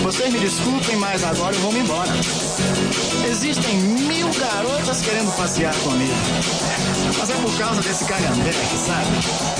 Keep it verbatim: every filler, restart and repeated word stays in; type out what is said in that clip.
Vocês me desculpem, mas agora eu vou me embora. Existem mil garotas querendo passear comigo. Mas é por causa desse calhambeque, sabe?